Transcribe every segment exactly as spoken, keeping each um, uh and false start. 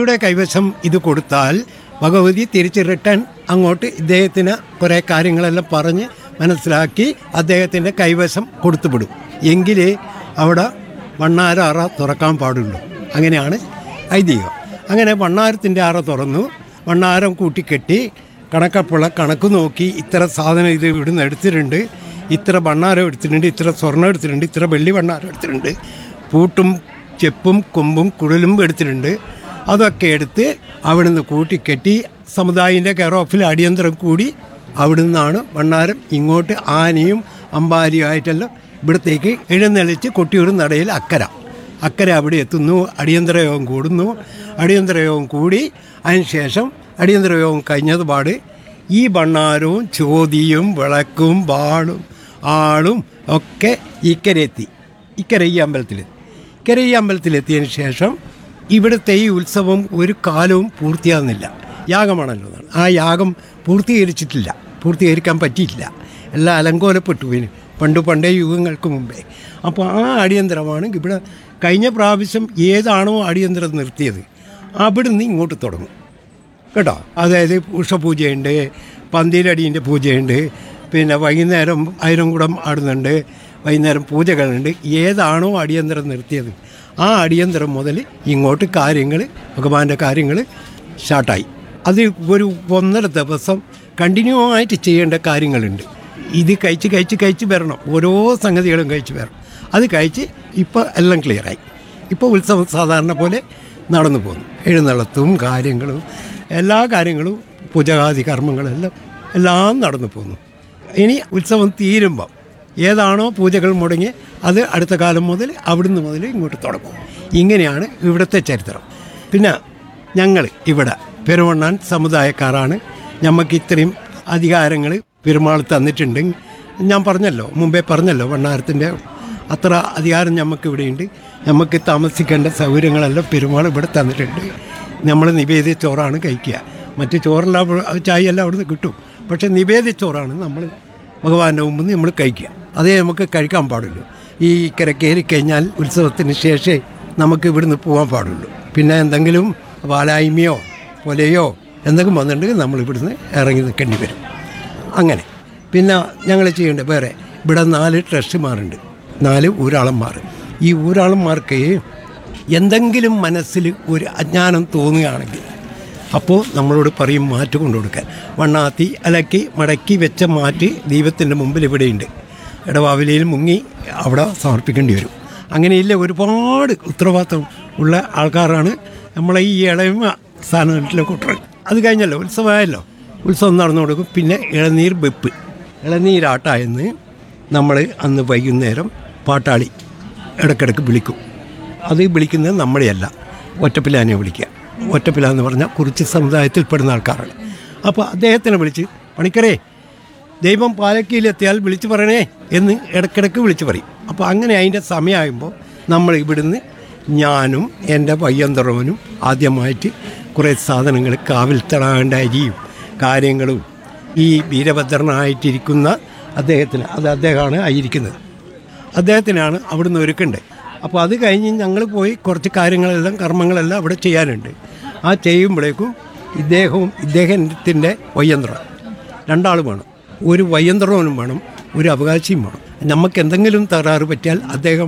ഭഗവതിയുടെ കൈവശം ഇത് കൊടുത്താൽ ഭഗവതി തിരിച്ച് റിട്ടേൺ അങ്ങോട്ട് ഇദ്ദേഹത്തിന് കുറേ കാര്യങ്ങളെല്ലാം പറഞ്ഞ് മനസ്സിലാക്കി അദ്ദേഹത്തിൻ്റെ കൈവശം കൊടുത്തുവിടും. എങ്കിലേ അവിടെ വണ്ണാര അറ തുറക്കാൻ പാടുള്ളൂ. അങ്ങനെയാണ് ഐതിഹ്യം. അങ്ങനെ വണ്ണാരത്തിൻ്റെ അറ തുറന്നു, വണ്ണാരം കൂട്ടിക്കെട്ടി കണക്കപ്പുള്ള കണക്ക് നോക്കി ഇത്ര സാധനം ഇത് ഇവിടുന്ന് എടുത്തിട്ടുണ്ട്, ഇത്ര വണ്ണാരം എടുത്തിട്ടുണ്ട്, ഇത്ര സ്വർണ്ണം എടുത്തിട്ടുണ്ട്, ഇത്ര വെള്ളി വണ്ണാരം എടുത്തിട്ടുണ്ട്, പൂട്ടും ചെപ്പും കൊമ്പും കുഴലും എടുത്തിട്ടുണ്ട്. അതൊക്കെ എടുത്ത് അവിടുന്ന് കൂട്ടിക്കെട്ടി സമുദായിൻ്റെ കെയർ ഓഫിൽ അടിയന്തരം കൂടി അവിടെ നിന്നാണ് വണ്ണാരം ഇങ്ങോട്ട് ആനയും അമ്പാരിയുമായിട്ടെല്ലാം ഇവിടത്തേക്ക് എഴുന്നള്ളിച്ച് കൊട്ടിയൂർ നടയിൽ അക്കര അക്കര അവിടെ എത്തുന്നു. അടിയന്തര യോഗം കൂടുന്നു. അടിയന്തര യോഗം കൂടി അതിന് ശേഷം അടിയന്തര യോഗം കഴിഞ്ഞതുപാട് ഈ ഭണ്ണാരവും ചോതിയും വിളക്കും വാളും ആളും ഒക്കെ ഇക്കരെത്തി. ഇക്കര ഈ അമ്പലത്തിൽ ഇക്കര ഈ അമ്പലത്തിലെത്തിയതിന് ശേഷം ഇവിടുത്തെ ഈ ഉത്സവം ഒരു കാലവും പൂർത്തിയാകുന്നില്ല. യാഗമാണല്ലോ എന്നാണ്. ആ യാഗം പൂർത്തീകരിച്ചിട്ടില്ല, പൂർത്തീകരിക്കാൻ പറ്റിയിട്ടില്ല. എല്ലാം അലങ്കോലപ്പെട്ടു പോയി പണ്ട് പണ്ടേ യുഗങ്ങൾക്ക് മുമ്പേ. അപ്പോൾ ആ അടിയന്തരമാണ് ഇവിടെ കഴിഞ്ഞ പ്രാവശ്യം ഏതാണോ അടിയന്തരം നിർത്തിയത് അവിടുന്ന് ഇങ്ങോട്ട് തുടങ്ങും കേട്ടോ. അതായത് ഉഷപൂജയുണ്ട്, പന്തീരടീൻ്റെ പൂജയുണ്ട്, പിന്നെ വൈകുന്നേരം ആയിരംകുടം ആടുന്നുണ്ട്, വൈകുന്നേരം പൂജകളുണ്ട്. ഏതാണോ അടിയന്തരം നിർത്തിയത് ആ അടിയന്തരം മുതൽ ഇങ്ങോട്ട് കാര്യങ്ങൾ ഭഗവാന്റെ കാര്യങ്ങൾ സ്റ്റാർട്ടായി. അത് ഒരു ഒന്നര ദിവസം കണ്ടിന്യൂ ആയിട്ട് ചെയ്യേണ്ട കാര്യങ്ങളുണ്ട്. ഇത് കഴിച്ച് കഴിച്ച് കഴിച്ച് വരണം, ഓരോ സംഗതികളും കഴിച്ച് വരണം. അത് കഴിച്ച് ഇപ്പോൾ എല്ലാം ക്ലിയറായി. ഇപ്പോൾ ഉത്സവം സാധാരണ പോലെ നടന്നു പോകുന്നു. എഴുന്നള്ളത്തും കാര്യങ്ങളും എല്ലാ കാര്യങ്ങളും പൂജാതി കർമ്മങ്ങളെല്ലാം എല്ലാം നടന്നു പോകുന്നു. ഇനി ഉത്സവം തീരുമ്പം ഏതാണോ പൂജകൾ മുടങ്ങി അത് അടുത്ത കാലം മുതൽ അവിടുന്ന് മുതൽ ഇങ്ങോട്ട് തുടങ്ങും. ഇങ്ങനെയാണ് ഇവിടുത്തെ ചരിത്രം. പിന്നെ ഞങ്ങൾ ഇവിടെ പെരുവണ്ണാൻ സമുദായക്കാരാണ്. നമുക്ക് ഇത്രയും അധികാരങ്ങൾ പെരുമാൾ തന്നിട്ടുണ്ട്. ഞാൻ പറഞ്ഞല്ലോ, മുമ്പേ പറഞ്ഞല്ലോ, വണ്ണാരത്തിൻ്റെ അത്ര അധികാരം നമുക്ക് ഇവിടെയുണ്ട്. നമുക്ക് താമസിക്കേണ്ട സൗകര്യങ്ങളെല്ലാം പെരുമാൾ ഇവിടെ തന്നിട്ടുണ്ട്. നമ്മൾ നിവേദ്യ ചോറാണ് കഴിക്കുക. മറ്റ് ചോറെല്ലാം ചായ എല്ലാം അവിടുന്ന് കിട്ടും. പക്ഷേ നിവേദ്യ ചോറാണ് നമ്മൾ ഭഗവാന്റെ മുമ്പിൽ നമ്മൾ കഴിക്കുക. അതേ നമുക്ക് കഴിക്കാൻ പാടുള്ളൂ. ഈ ഇക്കര കയറി കഴിഞ്ഞാൽ ഉത്സവത്തിന് ശേഷമേ നമുക്ക് ഇവിടുന്ന് പോകാൻ പാടുള്ളൂ. പിന്നെ എന്തെങ്കിലും വാലായ്മയോ പൊലയോ എന്തെങ്കിലും വന്നിട്ടുണ്ടെങ്കിൽ നമ്മൾ ഇവിടുന്ന് ഇറങ്ങി നിൽക്കേണ്ടി വരും. അങ്ങനെ പിന്നെ ഞങ്ങൾ ചെയ്യേണ്ടത് വേറെ, ഇവിടെ നാല് ട്രസ്റ്റിമാരുണ്ട്, നാല് ഊരാളന്മാർ. ഈ ഊരാളന്മാർക്ക് എന്തെങ്കിലും മനസ്സിൽ ഒരു അജ്ഞാനം തോന്നുകയാണെങ്കിൽ അപ്പോൾ നമ്മളോട് പറയും മാറ്റ് കൊണ്ടു കൊടുക്കാൻ. വണ്ണാത്തി അലക്കി മടക്കി വെച്ച മാറ്റ് ദൈവത്തിൻ്റെ മുമ്പിൽ ഇവിടെയുണ്ട്. ഇടവാവിലയിൽ മുങ്ങി അവിടെ സമർപ്പിക്കേണ്ടി വരും. അങ്ങനെയില്ല, ഒരുപാട് ഉത്തരവാദിത്വം ഉള്ള ആൾക്കാരാണ് നമ്മളെ ഈ ഇളയമ സ്ഥാനത്തിലെ കൂട്ടർ. അത് കഴിഞ്ഞല്ലോ, ഉത്സവമായല്ലോ, ഉത്സവം നടന്നു കൊടുക്കും. പിന്നെ ഇളനീർ വെപ്പ്, ഇളനീരാട്ടായെന്ന് നമ്മൾ അന്ന് വൈകുന്നേരം പാട്ടാളി ഇടയ്ക്കിടയ്ക്ക് വിളിക്കും. അത് വിളിക്കുന്നത് നമ്മളെയല്ല, ഒറ്റപ്പിലാനെ വിളിക്കുക. ഒറ്റപ്പില എന്ന് പറഞ്ഞാൽ കുറിച്ച് സമുദായത്തിൽപ്പെടുന്ന ആൾക്കാരാണ്. അപ്പോൾ അദ്ദേഹത്തിനെ വിളിച്ച് പണിക്കരേ ദൈവം പാലക്കിയിലെത്തിയാൽ വിളിച്ചു പറയണേ എന്ന് ഇടയ്ക്കിടയ്ക്ക് വിളിച്ച് പറയും. അപ്പോൾ അങ്ങനെ അതിൻ്റെ സമയമാകുമ്പോൾ നമ്മൾ ഇവിടുന്ന് ഞാനും എൻ്റെ പയ്യന്തറവനും ആദ്യമായിട്ട് കുറേ സാധനങ്ങൾ കാവിൽ തടാകേണ്ട അരിയും കാര്യങ്ങളും ഈ വീരഭദ്രനായിട്ടിരിക്കുന്ന അദ്ദേഹത്തിന്, അത് അദ്ദേഹമാണ് ആയിരിക്കുന്നത്, അദ്ദേഹത്തിനാണ് അവിടുന്ന് ഒരുക്കേണ്ടത്. അപ്പോൾ അത് കഴിഞ്ഞ് ഞങ്ങൾ പോയി കുറച്ച് കാര്യങ്ങളെല്ലാം കർമ്മങ്ങളെല്ലാം അവിടെ ചെയ്യാനുണ്ട്. ആ ചെയ്യുമ്പോഴേക്കും ഇദ്ദേഹവും ഇദ്ദേഹത്തിൻ്റെ വയ്യന്ത്രം രണ്ടാളും വേണം. ഒരു വയ്യന്ത്രവനും വേണം, ഒരു അവകാശിയും വേണം. നമുക്ക് എന്തെങ്കിലും തകരാറ് പറ്റിയാൽ അദ്ദേഹം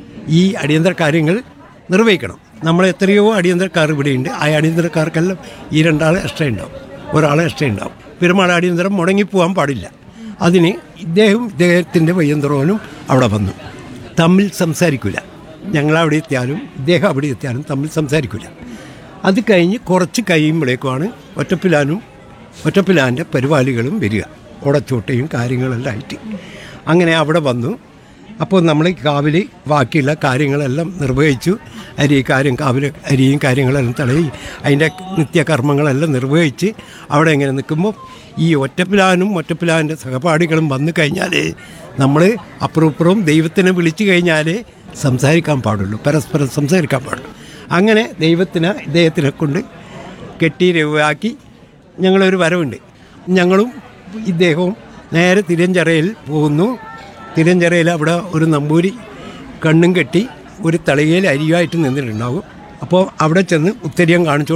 ഈ അടിയന്തര കാര്യങ്ങൾ നിർവഹിക്കണം. നമ്മൾ എത്രയോ അടിയന്തരക്കാർ ഇവിടെയുണ്ട്. ആ അടിയന്തരക്കാർക്കെല്ലാം ഈ രണ്ടാൾ എക്സ്ട്രാ ഉണ്ടാവും, ഒരാൾ എക്സ്ട്രാ ഉണ്ടാവും. പെരുമാൾ അടിയന്തരം മുടങ്ങിപ്പോകാൻ പാടില്ല. അതിന് ഇദ്ദേഹം ഇദ്ദേഹത്തിൻ്റെ വയ്യന്ത്രവനും അവിടെ വന്നു. തമ്മിൽ സംസാരിക്കില്ല. ഞങ്ങളവിടെ എത്തിയാലും ഇദ്ദേഹം അവിടെ എത്തിയാലും തമ്മിൽ സംസാരിക്കില്ല. അത് കഴിഞ്ഞ് കുറച്ച് കഴിയുമ്പോഴേക്കുമാണ് ഒറ്റപ്പിലാനും ഒറ്റപ്പിലാൻ്റെ പരിപാടികളും വരിക, ഉടച്ചോട്ടയും കാര്യങ്ങളെല്ലാം ആയിട്ട്. അങ്ങനെ അവിടെ വന്നു. അപ്പോൾ നമ്മൾ കാവിൽ ബാക്കിയുള്ള കാര്യങ്ങളെല്ലാം നിർവഹിച്ചു. അരി കാര്യം കാവിൽ അരിയും കാര്യങ്ങളെല്ലാം തടയി അതിൻ്റെ നിത്യകർമ്മങ്ങളെല്ലാം നിർവഹിച്ച് അവിടെ ഇങ്ങനെ നിൽക്കുമ്പോൾ ഈ ഒറ്റപ്പിലാനും ഒറ്റപ്പിലാൻ്റെ സഹപാഠികളും വന്നു കഴിഞ്ഞാൽ നമ്മൾ അപ്പുറപ്പുറവും ദൈവത്തിനെ വിളിച്ചു കഴിഞ്ഞാൽ സംസാരിക്കാൻ പാടുള്ളൂ, പരസ്പരം സംസാരിക്കാൻ പാടുള്ളൂ. അങ്ങനെ ദൈവത്തിന് ഇദ്ദേഹത്തിനെ കൊണ്ട് കെട്ടി രൂപയാക്കി ഞങ്ങളൊരു വരവുണ്ട്. ഞങ്ങളും ഇദ്ദേഹവും നേരെ തിരുവഞ്ചിറയിൽ പോകുന്നു. തിരുവഞ്ചിറയിൽ അവിടെ ഒരു നമ്പൂരി കണ്ണും കെട്ടി ഒരു തളികയിൽ അരിയുമായിട്ട് നിന്നിട്ടുണ്ടാകും. അപ്പോൾ അവിടെ ചെന്ന് ഉത്തരീയം കാണിച്ചു